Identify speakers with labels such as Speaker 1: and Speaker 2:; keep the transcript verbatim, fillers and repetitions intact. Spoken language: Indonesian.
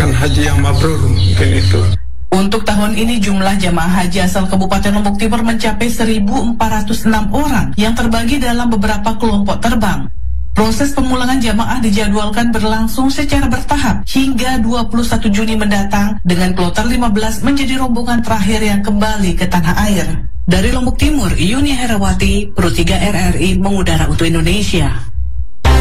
Speaker 1: mendapatkan haji yang mabrur, mungkin itu.
Speaker 2: Untuk tahun ini jumlah jamaah haji asal Kabupaten Lombok Timur mencapai seribu empat ratus enam orang yang terbagi dalam beberapa kelompok terbang. Proses pemulangan jamaah dijadwalkan berlangsung secara bertahap hingga dua puluh satu Juni mendatang dengan kloter lima belas menjadi rombongan terakhir yang kembali ke tanah air. Dari Lombok Timur, Yuni Herawati, Pro tiga R R I mengudara untuk Indonesia.